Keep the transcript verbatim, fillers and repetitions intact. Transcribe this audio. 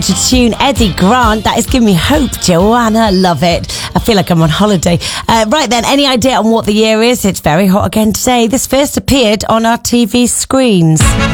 such a tune. Eddie Grant, that is giving me hope, Joanna. Love it. I feel like I'm on holiday. Uh, right then, any idea on what the year is? It's very hot again today. This first appeared on our T V screens.